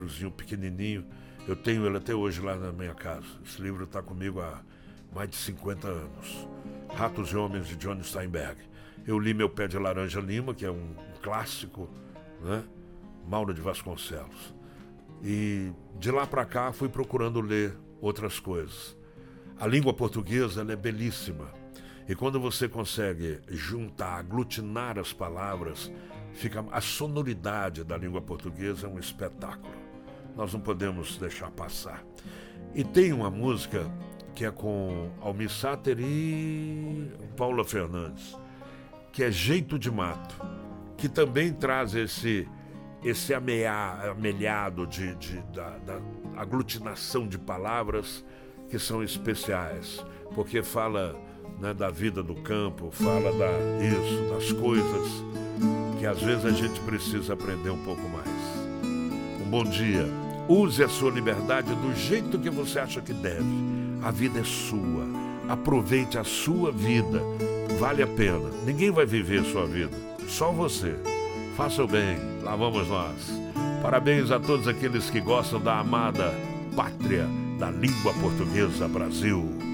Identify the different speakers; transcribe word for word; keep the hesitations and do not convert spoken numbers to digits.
Speaker 1: livrozinho pequenininho. Eu tenho ele até hoje lá na minha casa. Esse livro está comigo há mais de cinquenta anos. Ratos e Homens, de John Steinbeck. Eu li Meu Pé de Laranja Lima, que é um clássico, né? Mauro de Vasconcelos. E de lá para cá fui procurando ler outras coisas. A língua portuguesa, ela é belíssima. E quando você consegue juntar, aglutinar as palavras, fica a sonoridade da língua portuguesa é um espetáculo. Nós não podemos deixar passar. E tem uma música que é com Almir Sater e Paula Fernandes, que é Jeito de Mato, que também traz esse, esse amea, amelhado de, de, da, da aglutinação de palavras que são especiais, porque fala, né, da vida do campo, fala da, isso, das coisas que às vezes a gente precisa aprender um pouco mais. Um bom dia. Use a sua liberdade do jeito que você acha que deve. A vida é sua. Aproveite a sua vida. Vale a pena. Ninguém vai viver a sua vida. Só você. Faça o bem. Lá vamos nós. Parabéns a todos aqueles que gostam da amada pátria da língua portuguesa, Brasil.